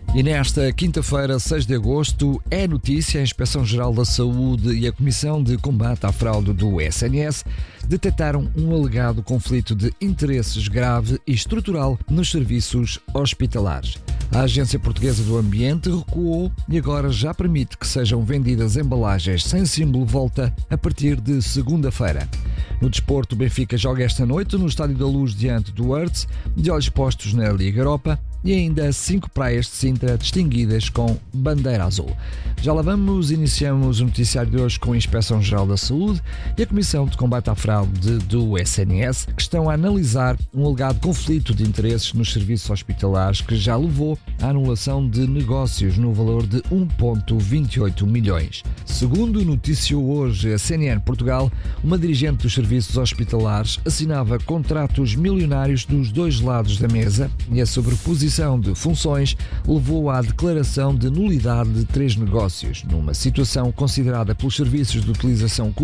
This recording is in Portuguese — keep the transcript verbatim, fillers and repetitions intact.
E nesta quinta-feira, seis de agosto, é notícia: a Inspeção-Geral da Saúde e a Comissão de Combate à Fraude do S N S detectaram um alegado conflito de interesses grave e estrutural nos serviços hospitalares. A Agência Portuguesa do Ambiente recuou e agora já permite que sejam vendidas embalagens sem símbolo volta a partir de segunda-feira. No desporto, o Benfica joga esta noite no Estádio da Luz diante do Hertz, de olhos postos na Liga Europa, e ainda cinco praias de Sintra distinguidas com bandeira azul. Já lá vamos, iniciamos o noticiário de hoje com a Inspeção-Geral da Saúde e a Comissão de Combate à Fraude do S N S, que estão a analisar um alegado conflito de interesses nos serviços hospitalares que já levou à anulação de negócios no valor de um vírgula vinte e oito milhões. Segundo noticiou hoje a C N N Portugal, uma dirigente dos serviços hospitalares assinava contratos milionários dos dois lados da mesa e a sobreposição de funções levou à declaração de nulidade de três negócios, numa situação considerada pelos serviços de utilização